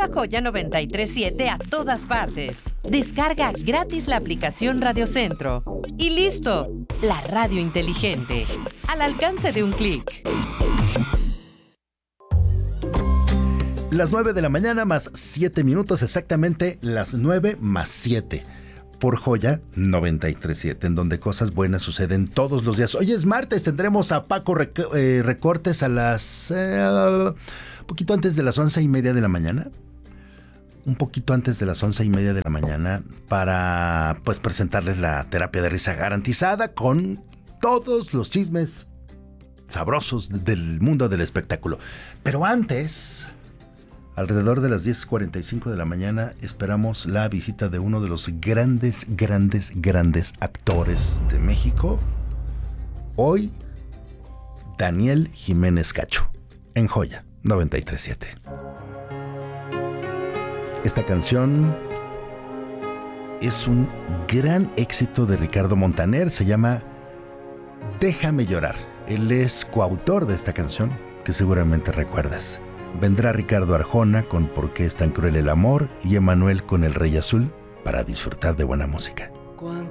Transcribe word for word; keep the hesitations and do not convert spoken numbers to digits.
Lleva Joya noventa y tres punto siete a todas partes. Descarga gratis la aplicación Radio Centro. Y listo, la radio inteligente, al alcance de un clic. Las nueve de la mañana más siete minutos, exactamente las nueve más siete. Por Joya noventa y tres punto siete, en donde cosas buenas suceden todos los días. Hoy es martes, tendremos a Paco Rec- eh, Recortes a las... Eh, un poquito antes de las once y media de la mañana. Un poquito antes de las once y media de la mañana para pues presentarles la terapia de risa garantizada con todos los chismes sabrosos del mundo del espectáculo. Pero antes... Alrededor de las diez cuarenta y cinco de la mañana esperamos la visita de uno de los grandes, grandes, grandes actores de México. Hoy, Daniel Jiménez Cacho, en Joya noventa y tres punto siete. Esta canción es un gran éxito de Ricardo Montaner, se llama Déjame llorar. Él es coautor de esta canción, que seguramente recuerdas. Vendrá Ricardo Arjona con Por qué es tan cruel el amor y Emanuel con El Rey Azul para disfrutar de buena música. Cuando